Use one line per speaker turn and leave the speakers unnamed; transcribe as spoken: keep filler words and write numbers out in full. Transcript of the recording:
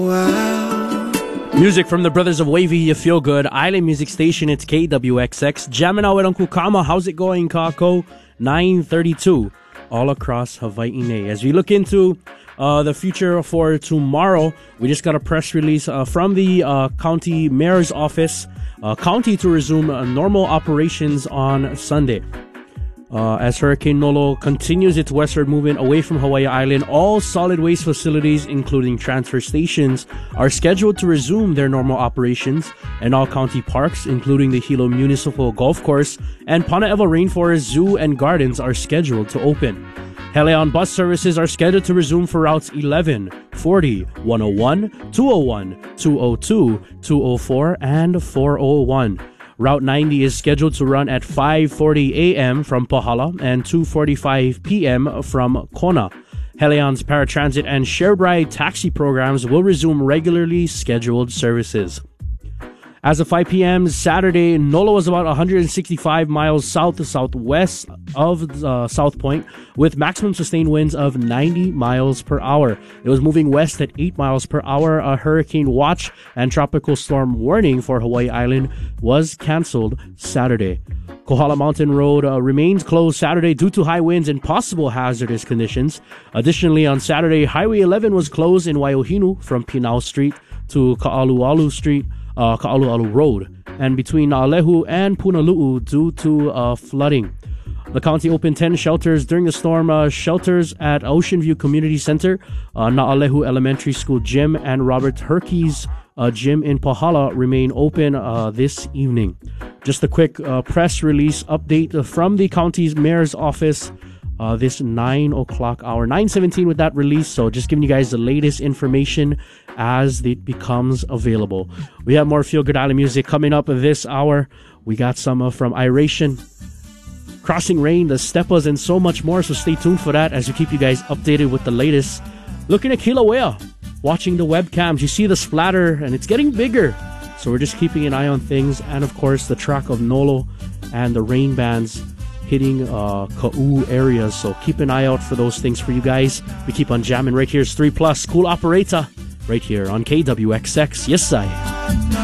Music from the Brothers of Wavy, you feel good. Island Music Station, it's K W X X. Jamming out with Uncle Kama. How's it going, Kako? nine thirty-two all across Hawaii. As we look into uh, the future for tomorrow, we just got a press release uh, from the uh, county mayor's office. Uh, county to resume uh, normal operations on Sunday. Uh, as Hurricane Nolo continues its westward movement away from Hawaii Island, all solid waste facilities, including transfer stations, are scheduled to resume their normal operations, and all county parks, including the Hilo Municipal Golf Course and Panaewa Rainforest Zoo and Gardens, are scheduled to open. Helion bus services are scheduled to resume for routes eleven, forty, one oh one, two oh one, two oh two, two oh four, and four oh one. Route ninety is scheduled to run at five forty a.m. from Pahala and two forty-five p.m. from Kona. Helion's paratransit and shared ride taxi programs will resume regularly scheduled services. As of five p.m. Saturday, Nolo was about one hundred sixty-five miles south to southwest of uh, South Point, with maximum sustained winds of ninety miles per hour. It was moving west at eight miles per hour. A hurricane watch and tropical storm warning for Hawaii Island was canceled Saturday. Kohala Mountain Road uh, remains closed Saturday due to high winds and possible hazardous conditions. Additionally, on Saturday, Highway eleven was closed in Waiohinu from Pinau Street to Ka'alualu Street. Uh, Ka'alualu Road, and between Alehu and Punalu'u due to uh, flooding. The county opened ten shelters during the storm. Uh, shelters at Ocean View Community Center, uh, Na'alehu Elementary School Gym, and Robert Herkey's uh, Gym in Pahala remain open uh, this evening. Just a quick uh, press release update from the county's mayor's office. Uh, this nine o'clock hour, nine seventeen with that release. So just giving you guys the latest information as it becomes available. We have more Feel Good Island music coming up this hour. We got some uh, from Iration, Crossing Rain, the Steppas, and so much more. So stay tuned for that as we keep you guys updated with the latest. Looking at Kilauea, watching the webcams. You see the splatter and it's getting bigger. So we're just keeping an eye on things. And of course, the track of Nolo and the rain bands hitting uh, Ka'u areas. So keep an eye out for those things for you guys. We keep on jamming right here. It's three plus. Cool Operator right here on K W X X. Yes, I.